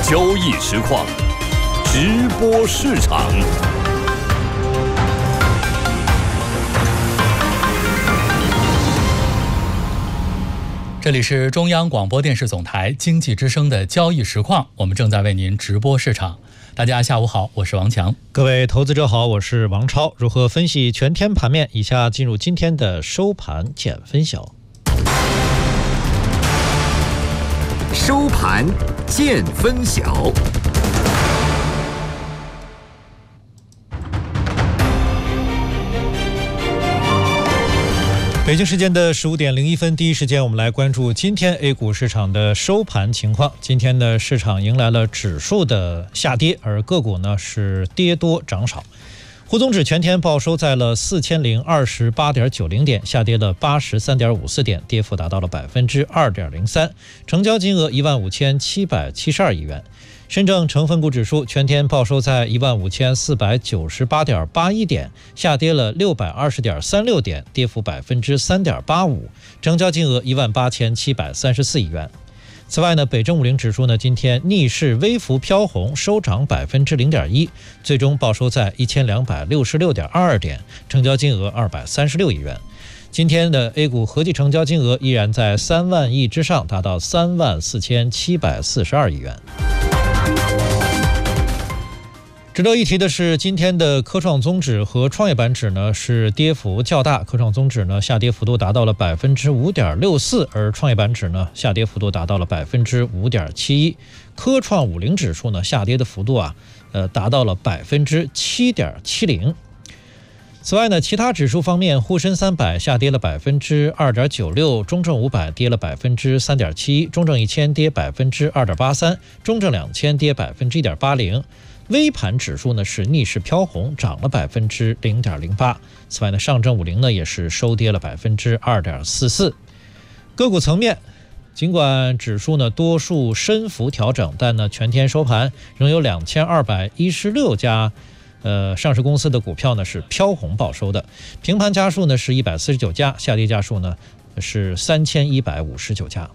交易实况，直播市场。 这里是中央广播电视总台经济之声的交易实况，我们正在为您直播市场。大家下午好，我是王强。 各位投资者好，我是王超。如何分析全天盘面？以下进入今天的收盘见分晓。 收盘见分晓。 北京时间的15点01分，第一时间我们来关注今天 A 股市场的收盘情况。今天的市场迎来了指数的下跌，而个股呢是跌多涨少。沪综指全天报收在了4028.90点，下跌了83.54点，跌幅达到了 2.03%， 成交金额15772亿元。深证成分股指数全天报收在15498.81点，下跌了620.36点，跌幅 3.85%， 成交金额18734亿元。此外呢，北证50指数呢今天逆势微幅飘红，收涨 0.1%， 最终报收在1266.22点，成交金额236亿元。今天的 A 股合计成交金额依然在3万亿之上，达到34742亿元。值得一提的是，今天的科创综指和创业板指呢是跌幅较大，科创综指呢下跌幅度达到了 5.64%， 而创业板指呢下跌幅度达到了 5.71%， 科创50指数呢下跌的幅度达到了 7.70%。此外呢，其他指数方面，沪深300下跌了 2.96%， 中证500跌了 3.71%， 中证1000跌 2.83%， 中证2000跌 1.80%。微盘指数呢是逆势飘红，涨了 0.08%。 此外呢，上证50呢也是收跌了 2.44%。 个股层面，尽管指数呢多数深幅调整，但呢全天收盘仍有2216家上市公司的股票呢是飘红报收的，平盘家数呢是149家，下跌家数呢是3159家。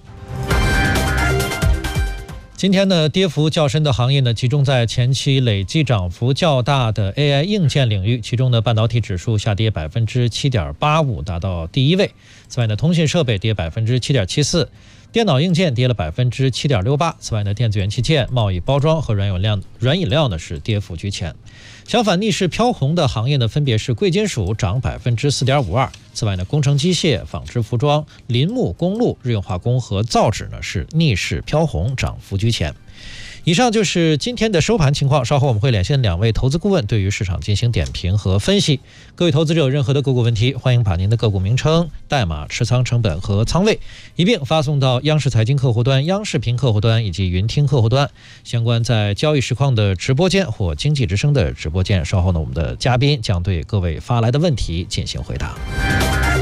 今天呢，跌幅较深的行业呢，集中在前期累计涨幅较大的 AI 硬件领域，其中呢，半导体指数下跌 7.85%， 达到第一位。此外呢，通信设备跌 7.74%， 电脑硬件跌了 7.68%。此外呢，电子元器件、贸易包装和软饮料呢是跌幅居前。相反，逆势飘红的行业呢，分别是贵金属涨 4.52%。此外呢，工程机械、纺织服装、林木、公路、日用化工和造纸呢是逆势飘红，涨幅居前。以上就是今天的收盘情况，稍后我们会连线2位投资顾问对于市场进行点评和分析。各位投资者有任何的个股问题，欢迎把您的个股名称、代码、持仓成本和仓位一并发送到央视财经客户端、央视频客户端以及云听客户端。相关在交易实况的直播间或经济之声的直播间，稍后呢我们的嘉宾将对各位发来的问题进行回答。